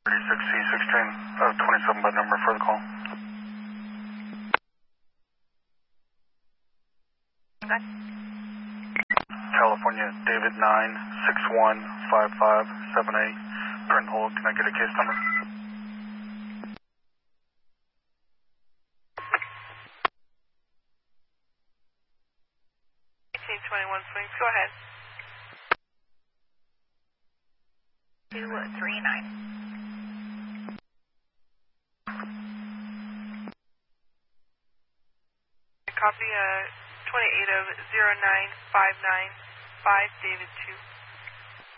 36C16, 27 by number for the call. Good. California, David 9615578. Print hold, can I get a case number? Swings, go ahead. 239. Copy 28 of 09595 David 2.